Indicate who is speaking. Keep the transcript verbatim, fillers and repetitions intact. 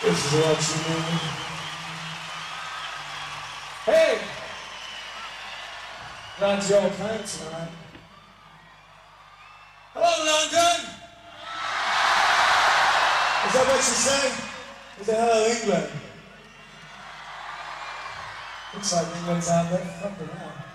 Speaker 1: This is what you need. Hey! Glad you all came tonight. Hello, London! Is that what you say? Is it hello, England? Looks like England's out there. Fucking hell.